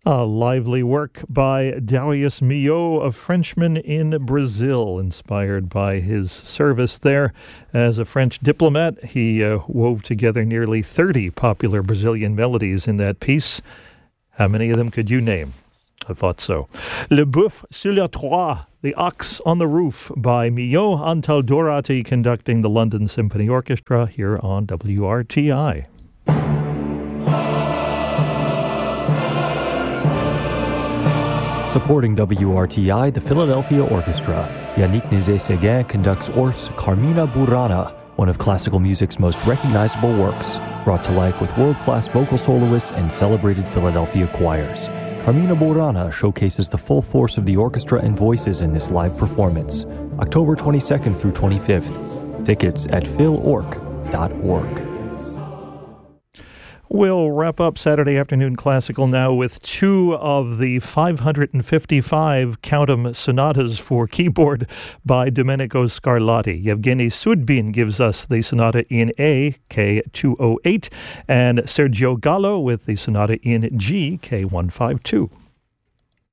A lively work by Darius Milhaud, a Frenchman in Brazil, inspired by his service there as a French diplomat. He wove together nearly 30 popular Brazilian melodies in that piece. How many of them could you name? I thought so. Le Boeuf sur le Toit, The Ox on the Roof by Milhaud. Antal Dorati conducting the London Symphony Orchestra here on WRTI. Supporting WRTI, the Philadelphia Orchestra. Yannick Nézet-Séguin conducts Orff's Carmina Burana, one of classical music's most recognizable works, brought to life with world-class vocal soloists and celebrated Philadelphia choirs. Carmina Burana showcases the full force of the orchestra and voices in this live performance, October 22nd through 25th. Tickets at philorc.org. We'll wrap up Saturday Afternoon Classical now with two of the 555 count 'em sonatas for keyboard by Domenico Scarlatti. Yevgeny Sudbin gives us the sonata in A, K208, and Sergio Gallo with the sonata in G, K152.